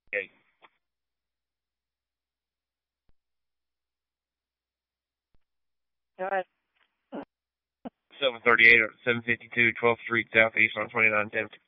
Okay. 738 or 752 12th Street Southeast on 2910.